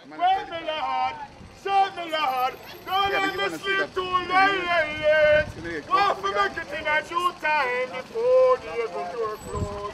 Wake me, Lord. Save me, Lord. Don't let me sleep too late. Want to make it in a due time before the evil door close.